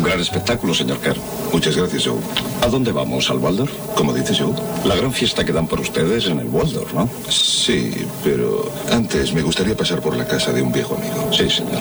gran espectáculo, señor Kerr. Muchas gracias, Joe. ¿A dónde vamos? ¿Al Waldorf? ¿Cómo dices, Joe? La gran fiesta que dan por ustedes en el Waldorf, ¿no? Sí, pero antes me gustaría pasar por la casa de un viejo amigo. Sí, señor.